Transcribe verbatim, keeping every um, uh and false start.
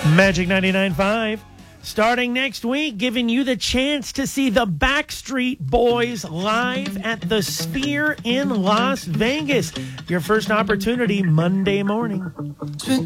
Magic ninety-nine point five. Starting next week, giving you the chance to see the Backstreet Boys live at the Sphere in Las Vegas. Your first opportunity Monday morning.